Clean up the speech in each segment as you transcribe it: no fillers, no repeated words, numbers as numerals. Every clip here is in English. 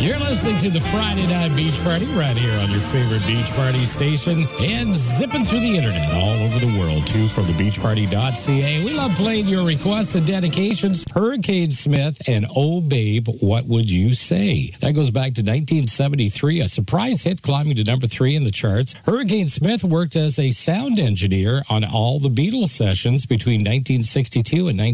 You're listening to the Friday Night Beach Party right here on your favorite beach party station and zipping through the internet all over the world, too, from thebeachparty.ca. We love playing your requests and dedications. Hurricane Smith and Oh Babe, What Would You Say? That goes back to 1973, a surprise hit climbing to number 3 in the charts. Hurricane Smith worked as a sound engineer on all the Beatles sessions between 1962 and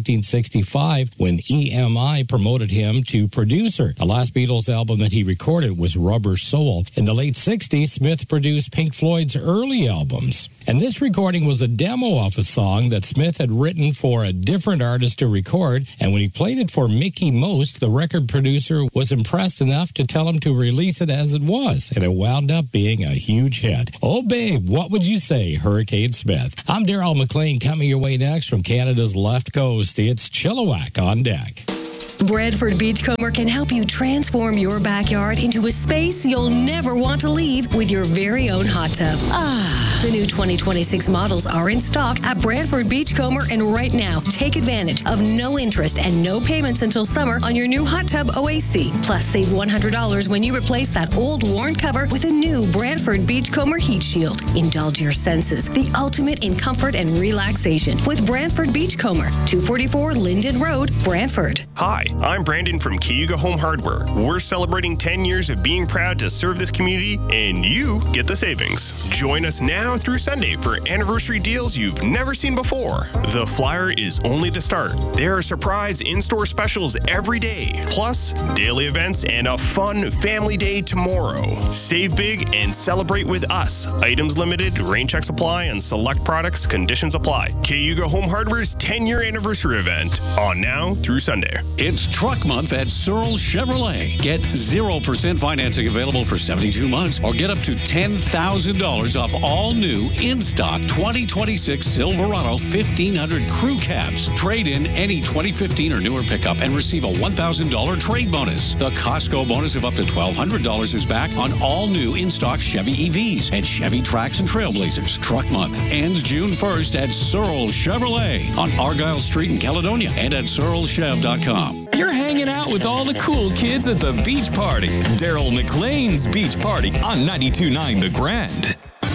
1965 when EMI promoted him to producer. The last Beatles album that he recorded was Rubber Soul. In the late 60s, Smith produced Pink Floyd's early albums. And this recording was a demo of a song that Smith had written for a different artist to record. And when he played it for Mickey Most, the record producer was impressed enough to tell him to release it as it was. And it wound up being a huge hit. Oh, babe, what would you say, Hurricane Smith? I'm Daryl McLean, coming your way next from Canada's left coast. It's Chilliwack on deck. Bradford Beachcomber can help you transform your backyard into a space you'll never want to leave with your very own hot tub. The new 2026 models are in stock at Bradford Beachcomber, and right now, take advantage of no interest and no payments until summer on your new hot tub OAC. Plus, save $100 when you replace that old worn cover with a new Bradford Beachcomber Heat Shield. Indulge your senses, the ultimate in comfort and relaxation with Bradford Beachcomber, 244 Linden Road, Brantford. Hi, I'm Brandon from Cayuga Home Hardware. We're celebrating 10 years of being proud to serve this community, and you get the savings. Join us now through Sunday for anniversary deals you've never seen before. The flyer is only the start. There are surprise in-store specials every day, plus daily events and a fun family day tomorrow. Save big and celebrate with us. Items limited, rain checks apply, and select products, conditions apply. Cayuga Home Hardware's 10-year anniversary event on now through Sunday. It's Truck Month at Searle Chevrolet. Get 0% financing available for 72 months or get up to $10,000 off all new in-stock 2026 Silverado 1500 crew cabs. Trade in any 2015 or newer pickup and receive a $1,000 trade bonus. The Costco bonus of up to $1,200 is back on all new in-stock Chevy EVs and Chevy Trax and Trailblazers. Truck Month ends June 1st at Searle Chevrolet on Argyle Street in Caledonia and at searlechev.com. You're hanging out with all the cool kids at the beach party. Daryl McLean's Beach Party on 92.9 The Grand.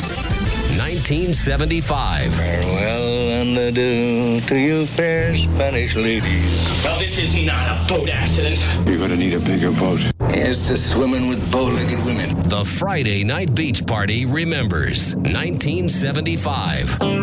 1975. Farewell and adieu to you fair Spanish ladies. Well, this is not a boat accident. You're going to need a bigger boat. Here's to swimming with bow-legged women. The Friday Night Beach Party remembers 1975.